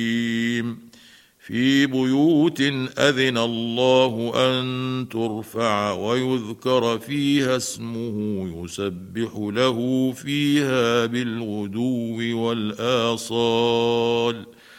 في بيوت أذن الله أن ترفع ويذكر فيها اسمه يسبح له فيها بالغدو والآصال